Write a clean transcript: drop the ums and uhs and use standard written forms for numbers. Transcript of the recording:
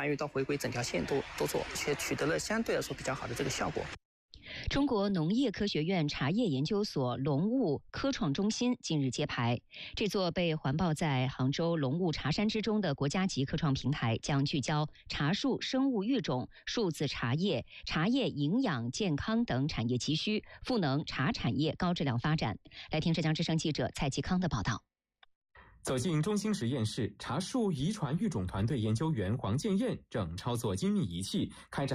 繁育到回归整条线都做，且取得了相对来说比较好的这个效果。 中国农业科学院茶叶研究所龙雾科创中心近日揭牌，这座被环抱在杭州龙雾茶山之中的国家级科创平台，将聚焦茶树、生物育种、数字茶叶、茶叶营养健康等产业急需，赋能茶产业高质量发展。来听浙江之声记者蔡继康的报道。 走进中兴实验室，茶树遗传育种团队研究员黄建燕正操作精密仪器开展